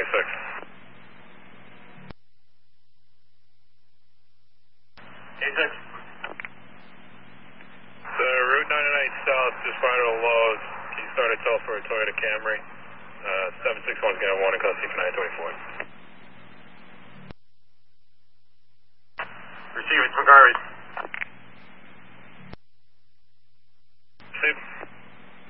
86. Route 99 South, just find a Lowe's. Can you start a tow for a Toyota Camry? 761 is going to have warning custody for 924. Receive it, McGarvey.